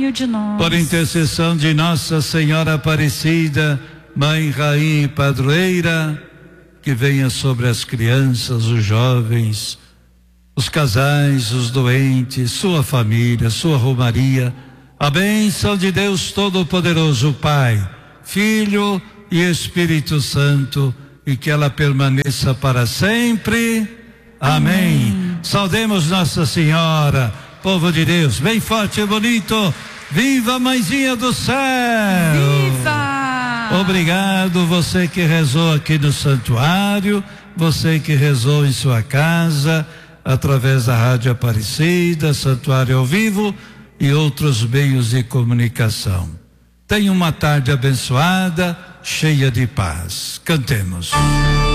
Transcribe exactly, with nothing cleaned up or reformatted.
de nós. Por intercessão de Nossa Senhora Aparecida, Mãe, Rainha e Padroeira, que venha sobre as crianças, os jovens, os casais, os doentes, sua família, sua romaria, a bênção de Deus Todo-Poderoso, Pai, Filho e Espírito Santo, e que ela permaneça para sempre. Amém. Amém. Saudemos Nossa Senhora, povo de Deus, bem forte e bonito. Viva a Mãezinha do Céu! Viva! Obrigado você que rezou aqui no santuário, você que rezou em sua casa, através da Rádio Aparecida, Santuário ao Vivo e outros meios de comunicação. Tenha uma tarde abençoada, cheia de paz. Cantemos.